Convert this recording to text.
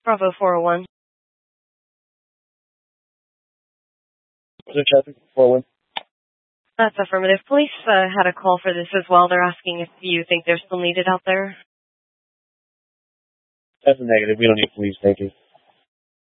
Bravo 401. Is there traffic 401? That's affirmative. Police had a call for this as well. They're asking if you think they're still needed out there. That's a negative. We don't need police, thank you.